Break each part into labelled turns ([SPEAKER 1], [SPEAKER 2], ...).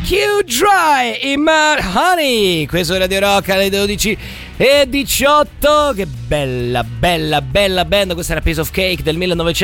[SPEAKER 1] Q-Dry in Mud Honey. Questo è Radio Rock alle 12:18. Che bella band. Questa era Piece of Cake del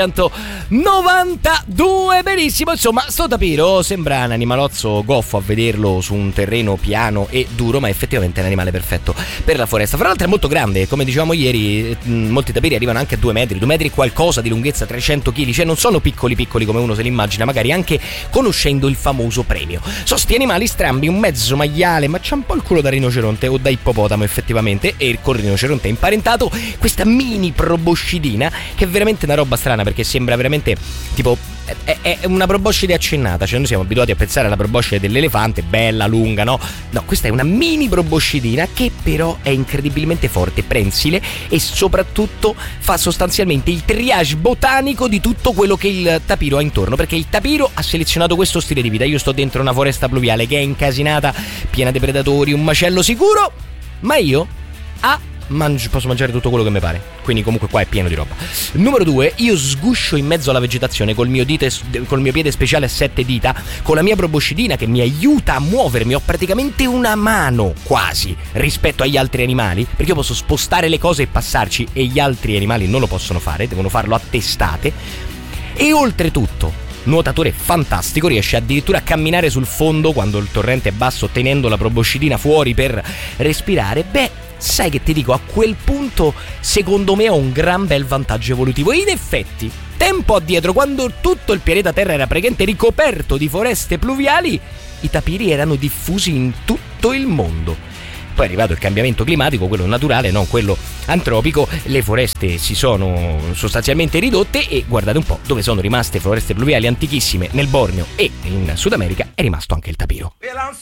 [SPEAKER 1] 1992. Benissimo, insomma, sto tapiro sembra un animalozzo goffo a vederlo su un terreno piano e duro, ma effettivamente è un animale perfetto per la foresta. Fra l'altro è molto grande, come dicevamo ieri, molti tapiri arrivano anche a 2 metri e qualcosa di lunghezza, 300 kg, cioè non sono piccoli come uno se li immagina, magari anche conoscendo il famoso premio. So sti animali strambi, un mezzo maiale, ma c'ha un po' il culo da rinoceronte o da ippopotamo effettivamente, e col rinoceronte è imparentato questa mini proboscidina, che è veramente una roba strana, perché sembra veramente tipo è una proboscide accennata, cioè noi siamo abituati a pensare alla proboscide dell'elefante, bella, lunga, no? No, questa è una mini proboscidina che però è incredibilmente forte, prensile, e soprattutto fa sostanzialmente il triage botanico di tutto quello che il tapiro ha intorno, perché il tapiro ha selezionato questo stile di vita. Io sto dentro una foresta pluviale che è incasinata, piena di predatori, un macello sicuro, ma io posso mangiare tutto quello che mi pare, quindi comunque qua è pieno di roba. Numero 2, io sguscio in mezzo alla vegetazione col mio piede speciale a 7 dita, con la mia proboscidina che mi aiuta a muovermi. Ho praticamente una mano quasi rispetto agli altri animali, perché io posso spostare le cose e passarci, e gli altri animali non lo possono fare, devono farlo a testate. E oltretutto, nuotatore fantastico, riesce addirittura a camminare sul fondo quando il torrente è basso, tenendo la proboscidina fuori per respirare. Beh, sai che ti dico, a quel punto secondo me ho un gran bel vantaggio evolutivo. In effetti, tempo addietro, quando tutto il pianeta Terra era praticamente ricoperto di foreste pluviali, i tapiri erano diffusi in tutto il mondo. Poi è arrivato il cambiamento climatico, quello naturale, non quello antropico, le foreste si sono sostanzialmente ridotte, e guardate un po' dove sono rimaste foreste pluviali antichissime, nel Borneo e in Sud America è rimasto anche il tapiro.